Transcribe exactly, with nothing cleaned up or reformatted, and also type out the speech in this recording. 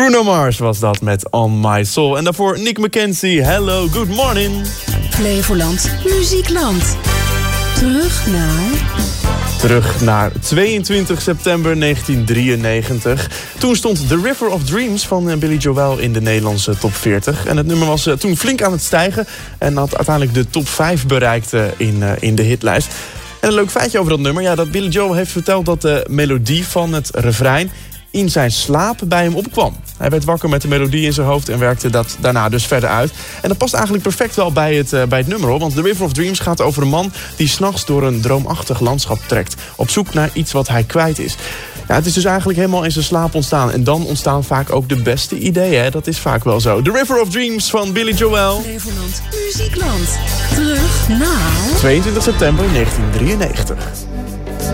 Bruno Mars was dat met On My Soul. En daarvoor Nick McKenzie, Hello, Good Morning. Flevoland, Muziekland. Terug naar... Terug naar tweeëntwintig september negentien drieënnegentig. Toen stond The River of Dreams van Billy Joel in de Nederlandse top veertig. En het nummer was toen flink aan het stijgen en had uiteindelijk de top vijf bereikt in, in de hitlijst. En een leuk feitje over dat nummer, ja, dat Billy Joel heeft verteld dat de melodie van het refrein in zijn slaap bij hem opkwam. Hij werd wakker met de melodie in zijn hoofd en werkte dat daarna dus verder uit. En dat past eigenlijk perfect wel bij het, uh, bij het nummer, hoor. Want The River of Dreams gaat over een man die 's nachts door een droomachtig landschap trekt. Op zoek naar iets wat hij kwijt is. Ja, het is dus eigenlijk helemaal in zijn slaap ontstaan. En dan ontstaan vaak ook de beste ideeën, hè? Dat is vaak wel zo. The River of Dreams van Billy Joel. Flevoland, Muziekland. Terug naar... tweeëntwintig september negentien drieënnegentig.